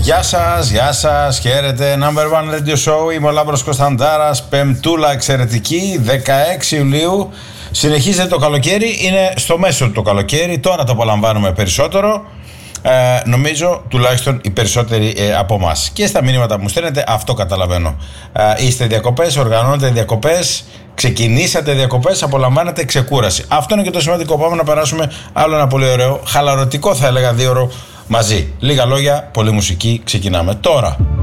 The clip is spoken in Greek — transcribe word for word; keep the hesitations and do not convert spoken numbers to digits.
Γεια σας, γεια σας, χαίρετε. Number one Radio Show, είμαι ο Λάμπρος Κωνσταντάρας. Πεμπτούλα εξαιρετική, δεκαέξι Ιουλίου. Συνεχίζεται το καλοκαίρι, είναι στο μέσο του το καλοκαίρι. Τώρα το απολαμβάνουμε περισσότερο. Ε, νομίζω τουλάχιστον οι περισσότεροι ε, από εμάς. Και στα μηνύματα που μου στέλνετε, αυτό καταλαβαίνω. Ε, είστε διακοπές, οργανώνετε διακοπές, ξεκινήσατε διακοπές, απολαμβάνετε ξεκούραση. Αυτό είναι και το σημαντικό. Πάμε να περάσουμε άλλο ένα πολύ ωραίο, χαλαρωτικό θα έλεγα, δύο ώρο μαζί. Λίγα λόγια, πολύ μουσική, ξεκινάμε τώρα.